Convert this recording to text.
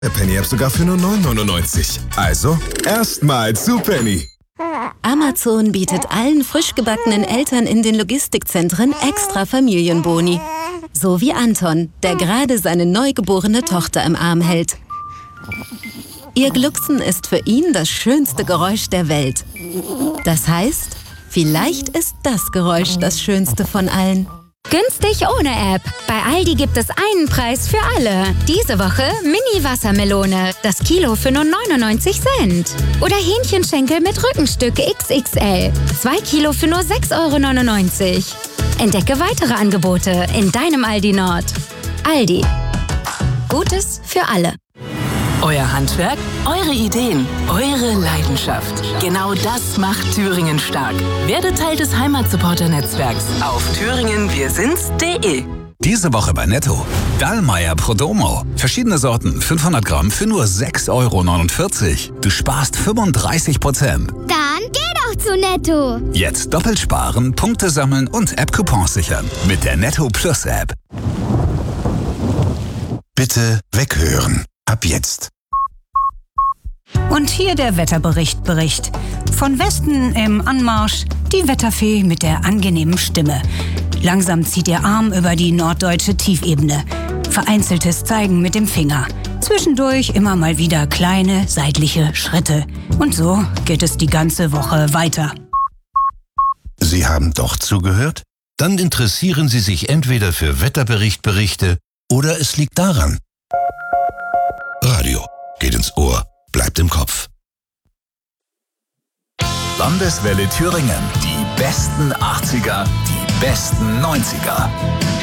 Penny-App sogar für nur 9,99. Also, erstmal zu Penny. Amazon bietet allen frisch gebackenen Eltern in den Logistikzentren extra Familienboni. So wie Anton, der gerade seine neugeborene Tochter im Arm hält. Ihr Glucksen ist für ihn das schönste Geräusch der Welt. Das heißt, vielleicht ist das Geräusch das schönste von allen. Günstig ohne App. Bei Aldi gibt es einen Preis für alle. Diese Woche Mini-Wassermelone. Das Kilo für nur 99 Cent. Oder Hähnchenschenkel mit Rückenstück XXL. 2 Kilo für nur 6,99 €. Entdecke weitere Angebote in deinem Aldi Nord. Aldi. Gutes für alle. Euer Handwerk, eure Ideen, eure Leidenschaft. Genau das macht Thüringen stark. Werdet Teil des Heimatsupporter-Netzwerks auf thüringenwirsinds.de. Diese Woche bei Netto. Dallmayr Prodomo. Verschiedene Sorten, 500 Gramm für nur 6,49 €. Du sparst 35%. Dann geh doch zu Netto. Jetzt doppelt sparen, Punkte sammeln und App-Coupons sichern. Mit der Netto Plus App. Bitte weghören. Ab jetzt. Und hier der Wetterbericht. Von Westen im Anmarsch die Wetterfee mit der angenehmen Stimme. Langsam zieht ihr Arm über die norddeutsche Tiefebene. Vereinzeltes Zeigen mit dem Finger. Zwischendurch immer mal wieder kleine seitliche Schritte. Und so geht es die ganze Woche weiter. Sie haben doch zugehört? Dann interessieren Sie sich entweder für Wetterberichte oder es liegt daran. Radio geht ins Ohr, bleibt im Kopf. Landeswelle Thüringen. Die besten 80er, die besten 90er.